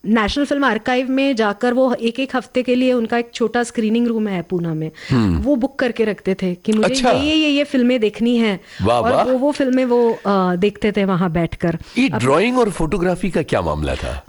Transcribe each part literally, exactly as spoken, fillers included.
National film archive में जाकर वो एक एक हफ्ते के लिए उनका एक छोटा स्क्रीनिंग रूम है पूना में, वो बुक करके रखते थे कि मुझे अच्छा। ये ये ये फिल्में देखनी है, और वो वो फिल्में वो आ, देखते थे वहां बैठकर। ये ड्राइंग और फोटोग्राफी का क्या मामला था?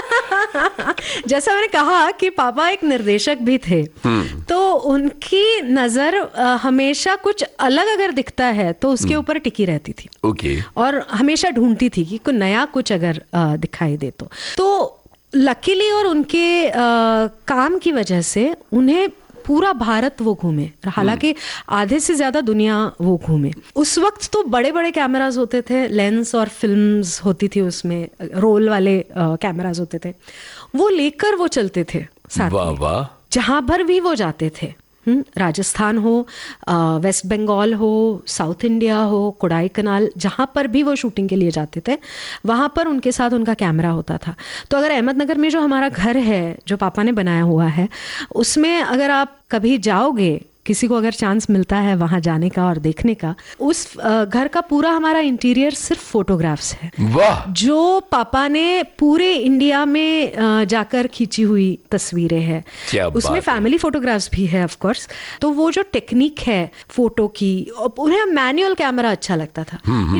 जैसा मैंने कहा कि पापा एक निर्देशक भी थे, तो उनकी नजर हमेशा कुछ अलग अगर दिखता है तो उसके ऊपर टिकी रहती थी। ओके। और हमेशा ढूंढती थी कि कोई नया कुछ अगर दिखाई दे तो तो लकीली और उनके आ, काम की वजह से उन्हें पूरा भारत वो घूमे, हालांकि आधे से ज्यादा दुनिया वो घूमे। उस वक्त तो बड़े बड़े कैमरास होते थे, लेंस और फिल्म्स होती थी, उसमें रोल वाले कैमरास होते थे, वो लेकर वो चलते थे साथ वाह में वाह। जहां पर भी वो जाते थे, राजस्थान हो, वेस्ट बंगाल हो, साउथ इंडिया हो, कोडाई कनाल, जहाँ पर भी वो शूटिंग के लिए जाते थे वहाँ पर उनके साथ उनका कैमरा होता था। तो अगर अहमदनगर में जो हमारा घर है जो पापा ने बनाया हुआ है, उसमें अगर आप कभी जाओगे, किसी को अगर चांस मिलता है वहां जाने का और देखने का, उस घर का पूरा हमारा इंटीरियर सिर्फ फोटोग्राफ्स है। वाह। जो पापा ने पूरे इंडिया में जाकर खींची हुई तस्वीरें हैं, उसमें फैमिली फोटोग्राफ्स भी है ऑफ कोर्स। तो वो जो टेक्निक है फोटो की, उन्हें मैनुअल कैमरा अच्छा लगता था,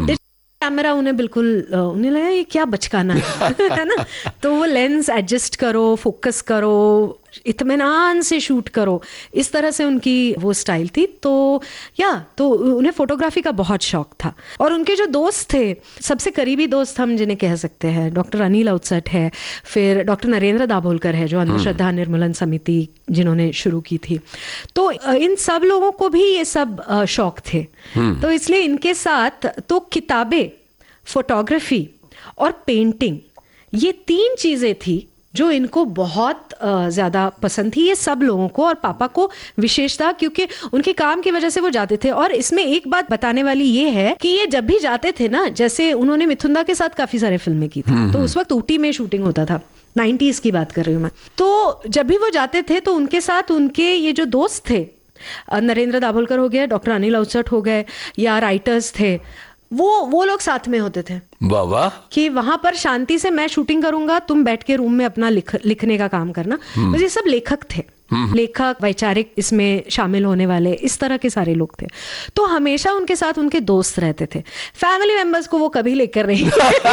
कैमरा उन्हें बिल्कुल, उन्हें लगा ये क्या बचकाना है है ना। तो वो लेंस एडजस्ट करो, फोकस करो, इत्मीनान से शूट करो, इस तरह से उनकी वो स्टाइल थी। तो या तो उन्हें फोटोग्राफी का बहुत शौक था। और उनके जो दोस्त थे, सबसे करीबी दोस्त हम जिन्हें कह सकते हैं, डॉक्टर अनिल अवचट है, फिर डॉक्टर नरेंद्र दाभोलकर है जो अंधश्रद्धा निर्मूलन समिति जिन्होंने शुरू की थी। तो इन सब लोगों को भी ये सब शौक थे, तो इसलिए इनके साथ तो किताबें, फोटोग्राफी और पेंटिंग, ये तीन चीजें थी जो इनको बहुत ज़्यादा पसंद थी, ये सब लोगों को, और पापा को विशेषता, क्योंकि उनके काम की वजह से वो जाते थे। और इसमें एक बात बताने वाली ये है कि ये जब भी जाते थे ना, जैसे उन्होंने मिथुंदा के साथ काफ़ी सारे फिल्में की थी, तो उस वक्त ऊटी में शूटिंग होता था, नाइन्टीज़ की बात कर रही हूँ मैं। तो जब भी वो जाते थे तो उनके साथ उनके ये जो दोस्त थे, नरेंद्र दाभोलकर हो गए, डॉक्टर अनिल अवचट हो गए, या राइटर्स थे, वो वो लोग साथ में होते थे। वाह वाह। कि वहां पर शांति से मैं शूटिंग करूंगा, तुम बैठ के रूम में अपना लिख, लिखने का काम करना। बस ये सब लेखक थे, लेखक, वैचारिक इसमें शामिल होने वाले, इस तरह के सारे लोग थे। तो हमेशा उनके साथ उनके दोस्त रहते थे। फैमिली मेंबर्स को वो कभी लेकर नहीं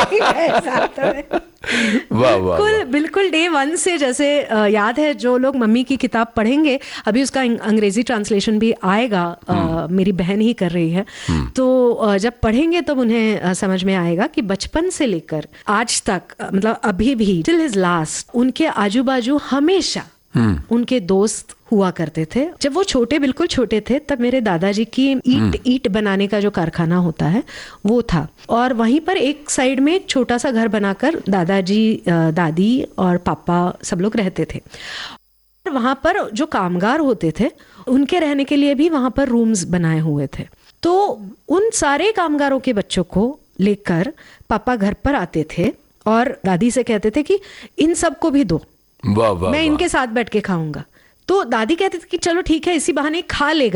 बिल्कुल बिल्कुल डे वन से, जैसे याद है, जो लोग मम्मी की किताब पढ़ेंगे, अभी उसका अंग्रेजी ट्रांसलेशन भी आएगा, आ, मेरी बहन ही कर रही है, तो जब पढ़ेंगे तब उन्हें समझ में आएगा कि बचपन से लेकर आज तक, मतलब अभी भी टिल हिज लास्ट, उनके आजू बाजू हमेशा उनके दोस्त हुआ करते थे। जब वो छोटे, बिल्कुल छोटे थे, तब मेरे दादाजी की ईट ईट बनाने का जो कारखाना होता है वो था, और वहीं पर एक साइड में एक छोटा सा घर बनाकर दादाजी, दादी और पापा सब लोग रहते थे। वहां पर जो कामगार होते थे उनके रहने के लिए भी वहां पर रूम्स बनाए हुए थे। तो उन सारे कामगारों के बच्चों को लेकर पापा घर पर आते थे और दादी से कहते थे कि इन सबको भी दो, वाह वाह, मैं इनके साथ बैठ के खाऊंगा। तो दादी कहती थी कि चलो ठीक है, इसी बहाने खा लेगा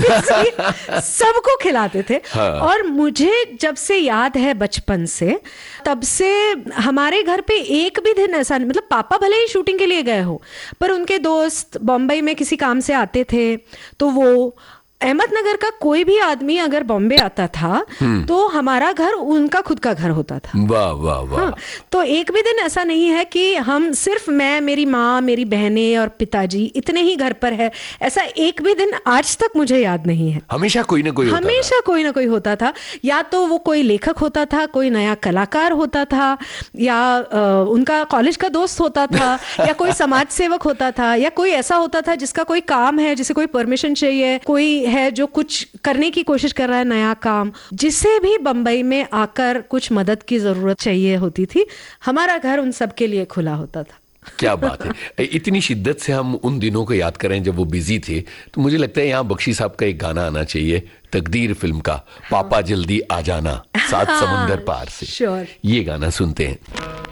सबको खिलाते थे। हाँ। और मुझे जब से याद है बचपन से, तब से हमारे घर पे एक भी दिन ऐसा नहीं, मतलब पापा भले ही शूटिंग के लिए गए हो, पर उनके दोस्त बॉम्बे में किसी काम से आते थे, तो वो अहमदनगर का कोई भी आदमी अगर बॉम्बे आता था तो हमारा घर उनका खुद का घर होता था। वाह वाह वाह। हाँ, तो एक भी दिन ऐसा नहीं है कि हम सिर्फ मैं, मेरी माँ, मेरी बहनें और पिताजी इतने ही घर पर है, ऐसा एक भी दिन आज तक मुझे याद नहीं है। हमेशा कोई ना कोई हमेशा होता कोई ना कोई होता था। या तो वो कोई लेखक होता था, कोई नया कलाकार होता था, या आ, उनका कॉलेज का दोस्त होता था या कोई समाज सेवक होता था, या कोई ऐसा होता था जिसका कोई काम है, जिसे कोई परमिशन चाहिए, कोई है जो कुछ करने की कोशिश कर रहा है, नया काम, जिसे भी बंबई में आकर कुछ मदद की जरूरत चाहिए होती थी, हमारा घर उन सब के लिए खुला होता था। क्या बात है। इतनी शिद्दत से हम उन दिनों को याद करें जब वो बिजी थे, तो मुझे लगता है यहाँ बख्शी साहब का एक गाना आना चाहिए, तकदीर फिल्म का, पापा जल्दी आ जाना, सात समुंदर पार से। श्योर। ये गाना सुनते हैं।